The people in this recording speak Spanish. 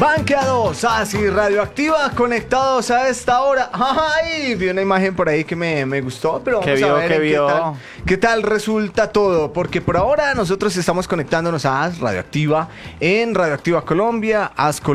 Banca 2, así radioactiva, conectados a esta hora. Ay, vi una imagen por ahí que me gustó, pero vamos a ver qué tal resulta todo. Porque por ahora nosotros estamos conectándonos a Radioactiva en Radioactiva Colombia,